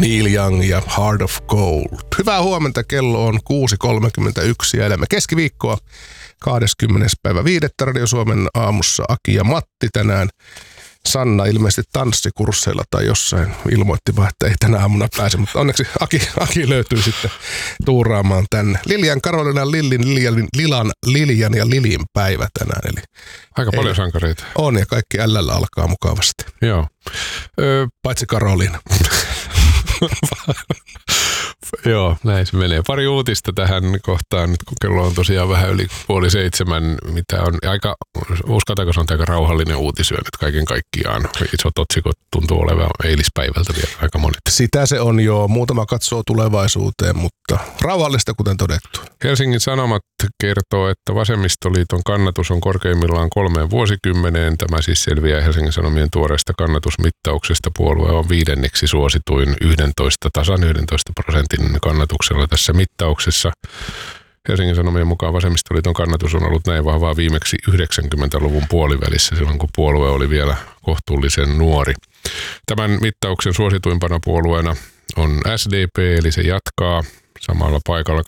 Neil Young ja Heart of Gold. Hyvää huomenta, kello on 6.31 ja elämme keskiviikkoa 20. päivä 5. Radio Suomen aamussa Aki ja Matti tänään. Sanna ilmeisesti tanssikursseilla tai jossain ilmoitti vaan, että ei tänä aamuna pääse, mutta onneksi Aki löytyy sitten tuuraamaan tänne. Lilian, Karolina, Lilian ja Lilin päivä tänään. Eli aika paljon sankareita. On ja kaikki LL alkaa mukavasti. Joo. Paitsi Karolina. Joo, näin se menee. Pari uutista tähän kohtaan, nyt kun kello on tosiaan vähän yli 6:30, mitä on aika, uskaltaako sanoa, aika rauhallinen uutisyö nyt kaiken kaikkiaan. Isot otsikot tuntuu olevan eilispäivältä vielä aika monet. Sitä se on jo. Muutama katsoo tulevaisuuteen, mutta rauhallista kuten todettu. Helsingin Sanomat kertoo, että Vasemmistoliiton kannatus on korkeimmillaan 3 vuosikymmeneen. Tämä siis selviää Helsingin Sanomien tuoreesta kannatusmittauksesta. Puolue on 5. suosituin 11% kannatuksella tässä mittauksessa. Helsingin Sanomien mukaan Vasemmistoliiton kannatus on ollut näin vahvaa viimeksi 90-luvun puolivälissä, silloin kun puolue oli vielä kohtuullisen nuori. Tämän mittauksen suosituimpana puolueena on SDP, eli se jatkaa samalla paikalla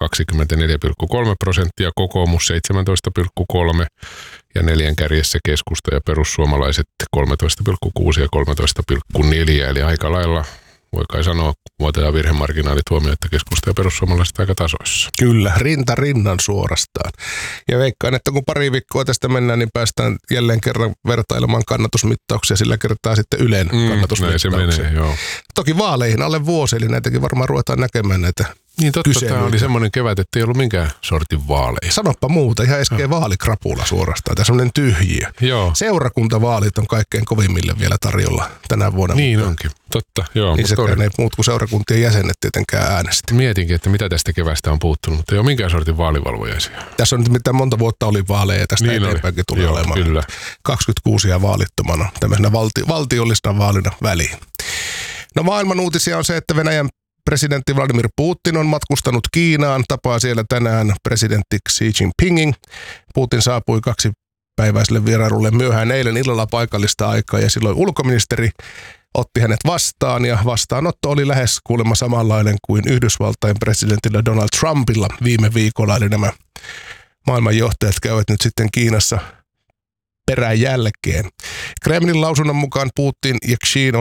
24,3%, kokoomus 17,3% ja 4 kärjessä keskusta ja perussuomalaiset 13,6 ja 13,4, eli aika lailla voi kai sanoa, vuotetaan virhemarginaalit huomioon, että keskusta ja perussuomalaiset aika tasoissa. Kyllä, rinta rinnan suorastaan. Ja veikkaan, että kun pari viikkoa tästä mennään, niin päästään jälleen kerran vertailemaan kannatusmittauksia, sillä kertaa sitten Ylen kannatusmittauksia. Näin se menee, joo. Toki vaaleihin alle vuosi, eli näitäkin varmaan ruvetaan näkemään näitä. Niin totta, tämä oli semmoinen kevät, että ei ollut minkään sortin vaaleja. Sanoppa muuta, ihan äsken vaalikrapula suorastaan, tämä semmoinen tyhjiö. Joo. Seurakuntavaalit on kaikkein kovimmille vielä tarjolla tänä vuonna. Niin onkin, totta, joo. Niin sekään ei muut kuin seurakuntien jäsenet tietenkään äänestä. Mietinkin, että mitä tästä kevästä on puuttunut, mutta ei ole minkään sortin vaalivalvojaisia. Tässä on nyt mitään monta vuotta oli vaaleja ja tästä niin eteenpäinkin tulee olemaan. Kyllä. 26 ja vaalittomana, tämmöisenä valtiollisena vaalina väliin. No maailman uutisia on se, että Venäjän presidentti Vladimir Putin on matkustanut Kiinaan, tapaa siellä tänään presidentti Xi Jinpingin. Putin saapui 2-päiväiselle vierailulle myöhään eilen illalla paikallista aikaa ja silloin ulkoministeri otti hänet vastaan ja vastaanotto oli lähes kuulemma samanlainen kuin Yhdysvaltain presidentillä Donald Trumpilla viime viikolla. Eli nämä maailmanjohtajat käyvät nyt sitten Kiinassa perään jälkeen. Kremlin lausunnon mukaan Putinin ja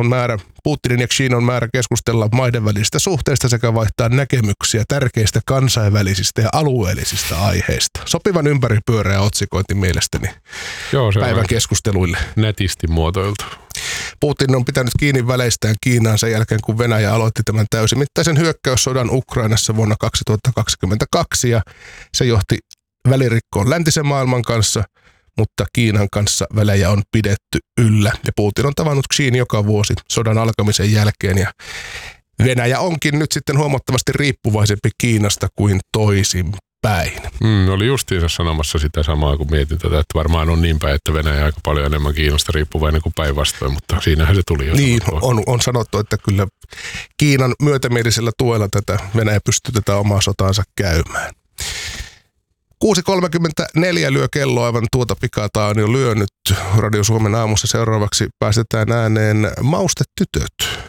Xin on määrä keskustella maiden välisistä suhteista sekä vaihtaa näkemyksiä tärkeistä kansainvälisistä ja alueellisista aiheista. Sopivan ympäripyöreä otsikointi mielestäni. Joo, se päivän keskusteluille. Nätisti muotoiltu. Putin on pitänyt kiinni väleistään Kiinaan sen jälkeen, kun Venäjä aloitti tämän täysimittaisen hyökkäyssodan Ukrainassa vuonna 2022 ja se johti välirikkoon läntisen maailman kanssa, mutta Kiinan kanssa välejä on pidetty yllä. Ja Putin on tavannut Xiin joka vuosi sodan alkamisen jälkeen. Ja Venäjä onkin nyt sitten huomattavasti riippuvaisempi Kiinasta kuin toisinpäin. Oli justiinsa sanomassa sitä samaa, kun mietin tätä, että varmaan on niin päin, että Venäjä aika paljon enemmän Kiinasta riippuvainen kuin päinvastoin, mutta siinähän se tuli jo. Niin, on sanottu, että kyllä Kiinan myötämielisellä tuella tätä Venäjä pystyy tätä omaa sotaansa käymään. 6.34 lyö kello, aivan tuota pikataan on jo lyönyt. Radio Suomen aamussa seuraavaksi päästetään ääneen Maustetytöt.